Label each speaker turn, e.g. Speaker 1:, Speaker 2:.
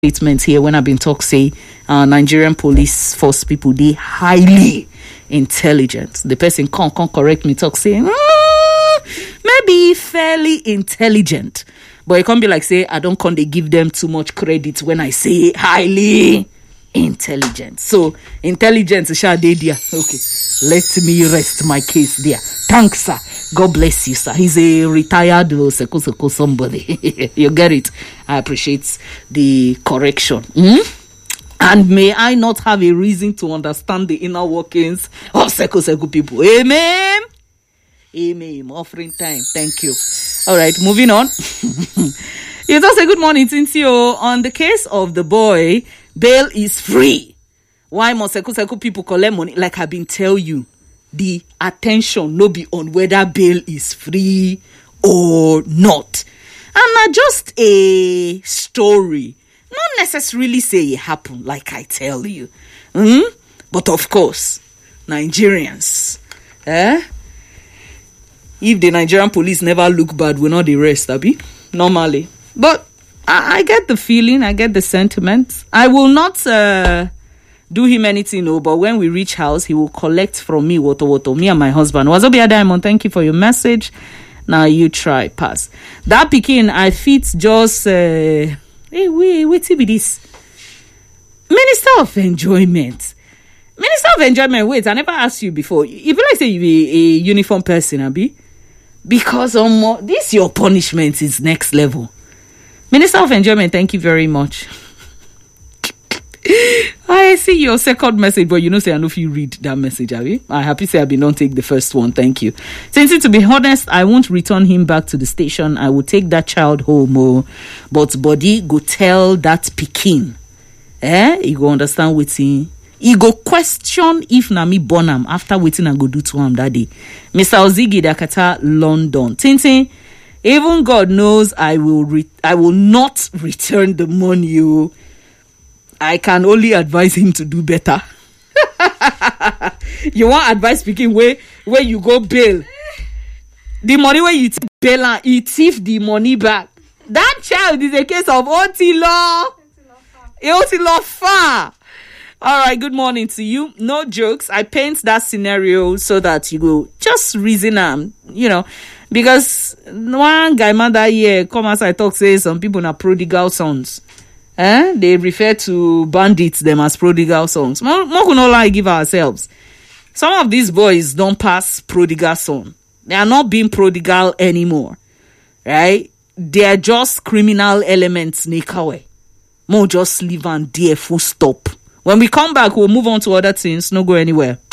Speaker 1: statements here when I've been talking, say Nigerian police force people, they highly intelligent. The person can't correct me, talk say maybe fairly intelligent, but it can't be like say I don't come they give them too much credit when I say highly intelligent. So intelligence shall they there. Okay, let me rest my case there. Thanks, sir. God bless you, sir. He's a retired seko somebody. You get it. I appreciate the correction. And may I not have a reason to understand the inner workings of seko people. Amen. Amen. Offering time. Thank you. All right, moving on. You just say good morning, Tincio. On the case of the boy, bail is free. Why must seko people collect money? Like I've been tell you, the attention no be on whether bail is free or not. And not just a story. Not necessarily say it happened, like I tell you. But of course, Nigerians, if the Nigerian police never look bad, we not the rest, abi? Normally. But I get the feeling, I get the sentiment. I will not do him anything, no, but when we reach house, he will collect from me, woto, me and my husband. Wazobia Diamond, thank you for your message. Now you try, pass. That pikin, I fit just, wait be this. Minister of Enjoyment. Minister of Enjoyment, wait, I never asked you before. If you like say you be a uniform person, abi? Because this your punishment is next level. Minister of Enjoyment, thank you very much. I see your second message, but you know, say I know if you read that message, Abby. I happy say I be not take the first one. Thank you. Since to be honest, I won't return him back to the station. I will take that child home, but body go tell that pikin. He go understand waiting. He go question if na me born am after waiting and go do to him that day. Mr. Ozigi Dakata, London. Tintin, even God knows I will not return the money. I can only advise him to do better. You want advice speaking where you go bail. The money where you bail and he thief the money back. That child is a case of Otilo. Otilo far. All right, good morning to you. No jokes. I paint that scenario so that you go just reason because one guy man that year come outside talk say some people are prodigal sons. They refer to bandits them as prodigal sons. More can not lie give ourselves. Some of these boys don't pass prodigal son. They are not being prodigal anymore. Right? They are just criminal elements sneak away. More just live and dear full stop. When we come back, we'll move on to other things. No go anywhere.